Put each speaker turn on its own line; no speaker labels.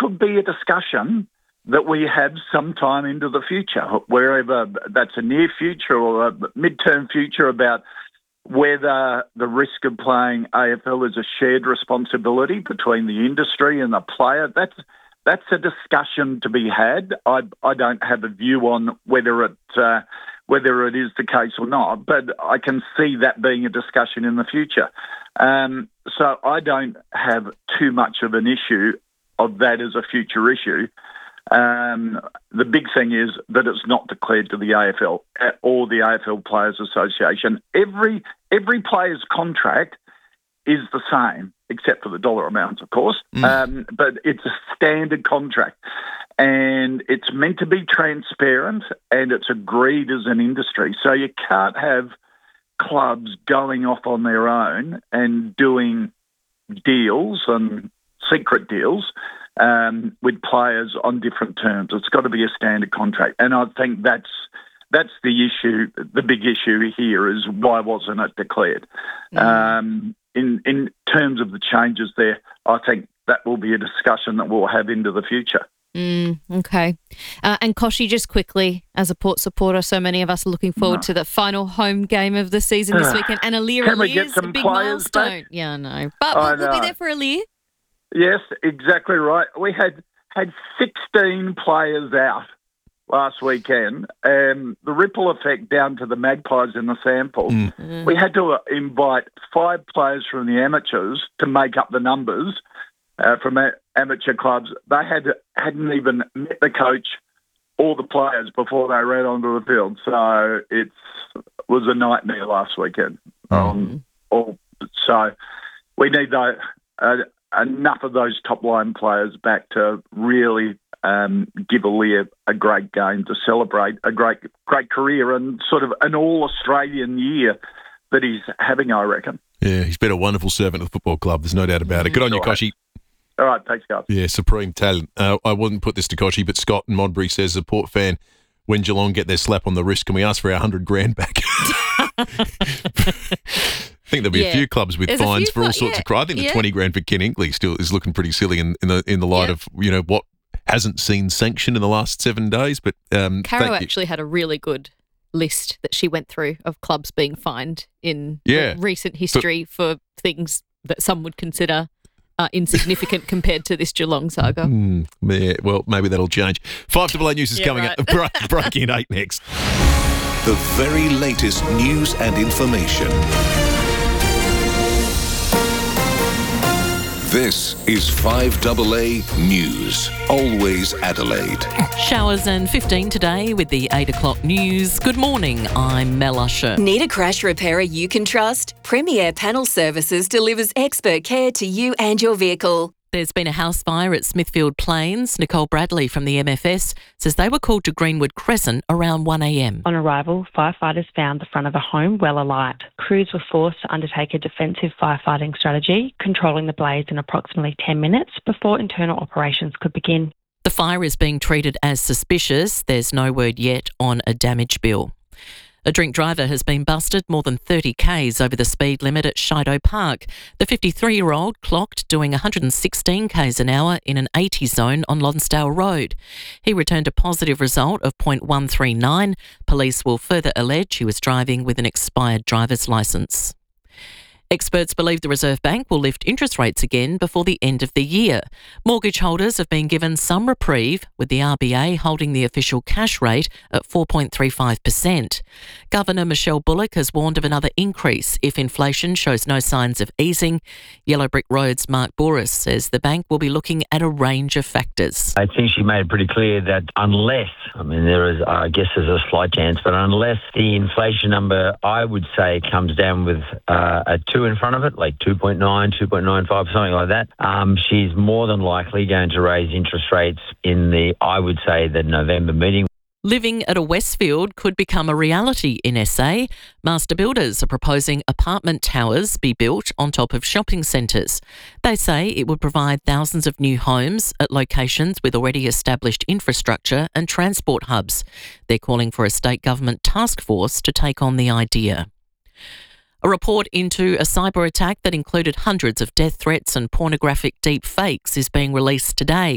could be a discussion that we have sometime into the future, wherever that's a near future or a midterm future, about whether the risk of playing AFL is a shared responsibility between the industry and the player. That's a discussion to be had. I don't have a view on whether it is the case or not, but I can see that being a discussion in the future. So I don't have too much of an issue of that as a future issue. The big thing is that it's not declared to the AFL or the AFL Players Association. Every player's contract is the same, except for the dollar amounts, of course. But it's a standard contract, and it's meant to be transparent, and it's agreed as an industry. So you can't have clubs going off on their own and doing deals and secret deals with players on different terms. It's got to be a standard contract, and I think that's the issue. The big issue here is, why wasn't it declared? In terms of the changes there, I think that will be a discussion that we'll have into the future.
Okay. And Kochie, just quickly, as a Port supporter, so many of us are looking forward to the final home game of the season this weekend. And Aliir is a big milestone. Back? Yeah, I know. But we'll be there for Aliir.
Yes, exactly right. We had 16 players out last weekend. The ripple effect down to the Magpies in the sample. We had to invite 5 players from the amateurs to make up the numbers from amateur clubs. They hadn't even met the coach or the players before they ran onto the field. So it was a nightmare last weekend. So we need enough of those top-line players back to really give Aliir a great game, to celebrate a great career and sort of an all-Australian year that he's having, I reckon.
Yeah, he's been a wonderful servant of the football club. There's no doubt about it. Good on you, Kochie.
All right, thanks, guys.
Yeah, supreme talent. I wouldn't put this to Kochie, but Scott in Modbury says, a Port fan, when Geelong get their slap on the wrist, can we ask for our $100,000 back? I think there'll be a few clubs with fines for all sorts of crime. I think the $20,000 for Ken Inkley still is looking pretty silly in the light of what hasn't seen sanction in the last 7 days. But
Caro actually had a really good list that she went through of clubs being fined in recent history for things that some would consider insignificant compared to this Geelong saga.
Well, maybe that'll change. 5AA News is coming up. Breaking at 8 next.
The very latest news and information. This is 5AA News, always Adelaide.
Showers and 15 today with the 8 o'clock news. Good morning, I'm Mel Usher.
Need a crash repairer you can trust? Premier Panel Services delivers expert care to you and your vehicle.
There's been a house fire at Smithfield Plains. Nicole Bradley from the MFS says they were called to Greenwood Crescent around 1 a.m.
On arrival, firefighters found the front of a home well alight. Crews were forced to undertake a defensive firefighting strategy, controlling the blaze in approximately 10 minutes before internal operations could begin.
The fire is being treated as suspicious. There's no word yet on a damage bill. A drink driver has been busted more than 30 k's over the speed limit at Shido Park. The 53-year-old clocked doing 116 k's an hour in an 80 zone on Lonsdale Road. He returned a positive result of .139. Police will further allege he was driving with an expired driver's licence. Experts believe the Reserve Bank will lift interest rates again before the end of the year. Mortgage holders have been given some reprieve, with the RBA holding the official cash rate at 4.35%. Governor Michelle Bullock has warned of another increase if inflation shows no signs of easing. Yellow Brick Road's Mark Bouris says the bank will be looking at a range of factors.
I think she made it pretty clear that unless, there's a slight chance, but unless the inflation number, I would say, comes down with a 2 in front of it, like 2.9, 2.95, something like that, she's more than likely going to raise interest rates in the November meeting.
Living at a Westfield could become a reality in SA. Master builders are proposing apartment towers be built on top of shopping centres. They say it would provide thousands of new homes at locations with already established infrastructure and transport hubs. They're calling for a state government task force to take on the idea. A report into a cyber attack that included hundreds of death threats and pornographic deep fakes is being released today.